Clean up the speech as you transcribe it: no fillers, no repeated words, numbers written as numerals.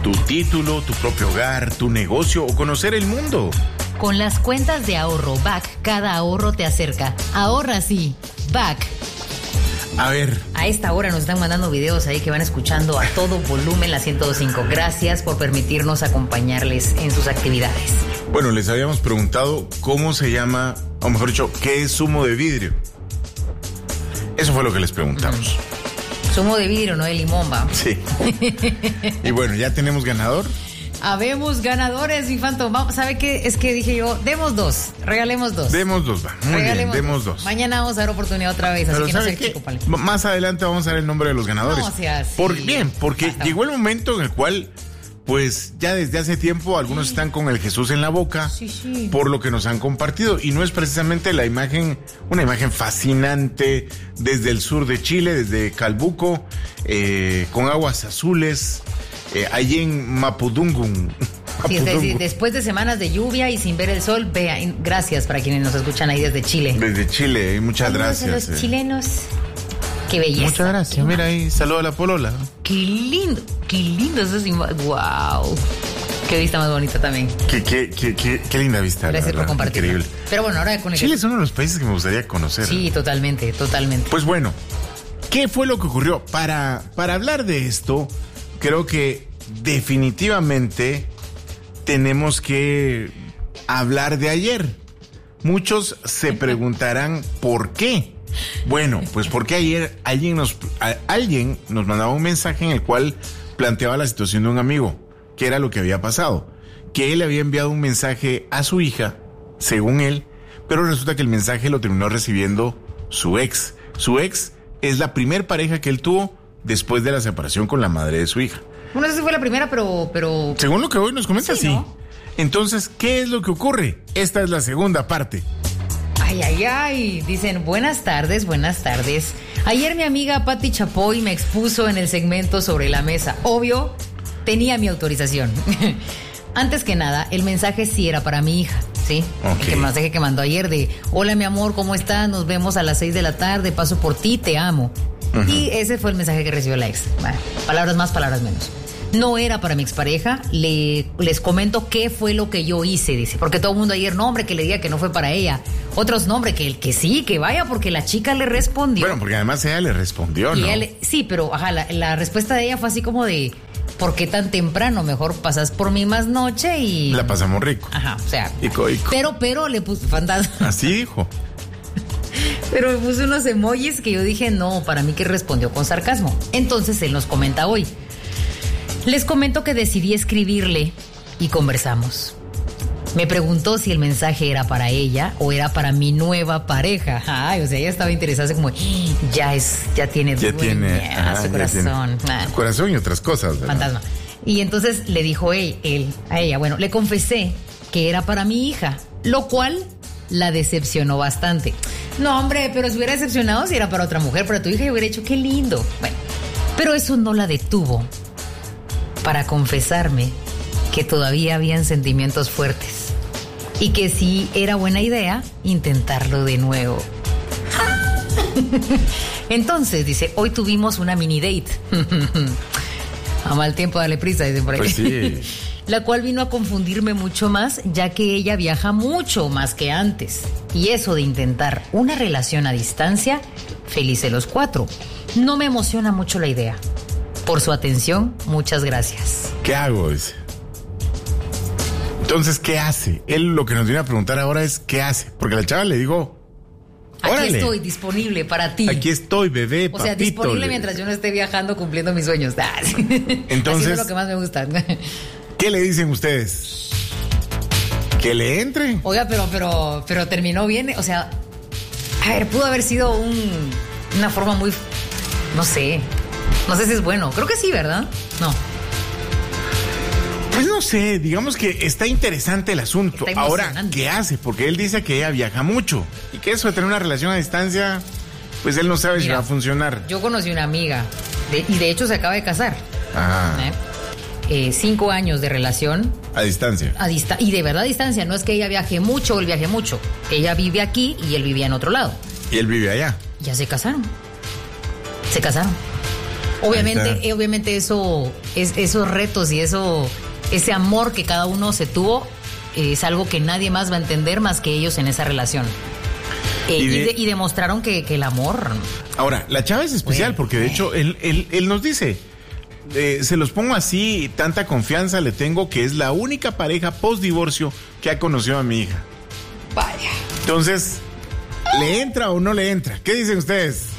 tu título, tu propio hogar, tu negocio o conocer el mundo. Con las cuentas de ahorro BAC, cada ahorro te acerca. Ahorra sí, BAC. A ver. A esta hora nos están mandando videos ahí que van escuchando a todo volumen la 102.5. Gracias por permitirnos acompañarles en sus actividades. Bueno, les habíamos preguntado cómo se llama, o mejor dicho, ¿qué es zumo de vidrio? Eso fue lo que les preguntamos. Zumo de vidrio, no de limón, va. Sí. Y bueno, ¿ya tenemos ganador? Habemos ganadores, mi Phantom. ¿Sabe qué? Es que dije yo, demos dos, regalemos dos. Demos dos, va. Muy bien, demos dos. Mañana vamos a dar oportunidad otra vez, pero así que no se preocupen. Más adelante vamos a dar el nombre de los ganadores. No, o sea, sí. Porque llegó el momento en el cual, pues ya desde hace tiempo algunos están con el Jesús en la boca, por lo que nos han compartido. Y no es precisamente una imagen fascinante desde el sur de Chile, desde Calbuco, con aguas azules. Allí en Mapudungun. Sí, es decir, después de semanas de lluvia y sin ver el sol, vean, gracias para quienes nos escuchan ahí desde Chile. Desde Chile, muchas gracias. A los chilenos. Qué belleza. Muchas gracias. Mira ahí, saludo a la polola. Qué lindo esas imágenes. Wow. Qué vista más bonita también. Qué linda vista. Gracias por compartir. Increíble. Pero bueno, ahora con Chile es uno de los países que me gustaría conocer. Sí, totalmente. Pues bueno, ¿qué fue lo que ocurrió? Para hablar de esto, creo que definitivamente tenemos que hablar de ayer. Muchos se preguntarán ¿por qué? Bueno, pues porque ayer alguien nos mandaba un mensaje en el cual planteaba la situación de un amigo, que era lo que había pasado, que él había enviado un mensaje a su hija, según él, pero resulta que el mensaje lo terminó recibiendo su ex. Su ex es la primer pareja que él tuvo después de la separación con la madre de su hija. Bueno, esa fue la primera, pero... Según lo que hoy nos comenta, sí. ¿No? Entonces, ¿qué es lo que ocurre? Esta es la segunda parte. Ay. Dicen, buenas tardes. Ayer mi amiga Patti Chapoy me expuso en el segmento Sobre la Mesa. Obvio, tenía mi autorización. Antes que nada, el mensaje sí era para mi hija, ¿sí? Okay. El mensaje que mandó ayer de, hola mi amor, ¿cómo estás? Nos vemos a las 6 de la tarde, paso por ti, te amo. Uh-huh. Y ese fue el mensaje que recibió la ex. Bueno, palabras más, palabras menos. No era para mi expareja. Les comento qué fue lo que yo hice, dice. Porque todo el mundo ayer, no, hombre, que le diga que no fue para ella. Otros, no, hombre, que sí, que vaya, porque la chica le respondió. Bueno, porque además ella le respondió, ¿no? Sí, pero la respuesta de ella fue así como de, ¿por qué tan temprano? Mejor pasas por mí más noche y... La pasamos rico. Ajá, o sea... Ico. Pero le puso fantasma. Así dijo. Pero me puso unos emojis que yo dije, no, para mí que respondió con sarcasmo. Entonces él nos comenta hoy. Les comento que decidí escribirle y conversamos. Me preguntó si el mensaje era para ella o era para mi nueva pareja. Ay, o sea, ella estaba interesada, así como, ya tiene su corazón. Su corazón y otras cosas, ¿verdad? Fantasma. Y entonces le dijo él a ella, bueno, le confesé que era para mi hija, lo cual la decepcionó bastante. No, hombre, pero se hubiera decepcionado si era para otra mujer, para tu hija, yo hubiera dicho, qué lindo. Bueno, pero eso no la detuvo para confesarme que todavía habían sentimientos fuertes y que sí era buena idea intentarlo de nuevo. Entonces, dice, hoy tuvimos una mini date. A mal tiempo dale prisa, dicen por ahí. Pues sí. La cual vino a confundirme mucho más, ya que ella viaja mucho más que antes. Y eso de intentar una relación a distancia, felices los cuatro. No me emociona mucho la idea. Por su atención, muchas gracias. ¿Qué hago? Dice. Entonces, ¿qué hace? Él lo que nos viene a preguntar ahora es ¿qué hace? Porque la chava le dijo, órale, aquí estoy disponible para ti. Aquí estoy, bebé, papito. O sea, disponible mientras yo no esté viajando cumpliendo mis sueños. Entonces, así es lo que más me gusta. ¿Qué le dicen ustedes? ¿Que le entre? Oiga, pero terminó bien. O sea, a ver, pudo haber sido una forma muy... No sé si es bueno. Creo que sí, ¿verdad? No. Pues no sé, digamos que está interesante el asunto. Ahora, ¿qué hace? Porque él dice que ella viaja mucho y que eso de tener una relación a distancia, pues él no sabe si va a funcionar. Yo conocí una amiga y de hecho se acaba de casar. Ah. 5 años de relación. A distancia. Y de verdad a distancia. No es que ella viaje mucho o él viaje mucho. Ella vive aquí y él vivía en otro lado. Y él vive allá. Ya se casaron. Obviamente esos retos y ese amor que cada uno se tuvo es algo que nadie más va a entender más que ellos en esa relación. Y demostraron que el amor... Ahora, la chava es especial porque de hecho él nos dice, se los pongo así, tanta confianza le tengo que es la única pareja post divorcio que ha conocido a mi hija. Vaya. Entonces, ¿le entra o no le entra? ¿Qué dicen ustedes?